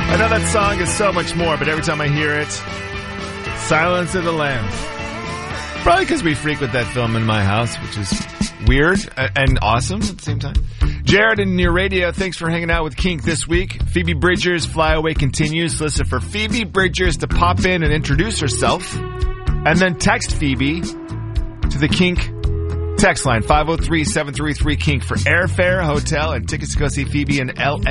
I know that song is so much more, but every time I hear it, Silence of the Lambs. Probably because we frequent that film in my house, which is weird and awesome at the same time. Jared in your radio, thanks for hanging out with Kink this week. Phoebe Bridgers, Flyaway continues. Listen for Phoebe Bridgers to pop in and introduce herself, and then text Phoebe to the Kink text line, 503-733-KINK for airfare, hotel, and tickets to go see Phoebe in LA.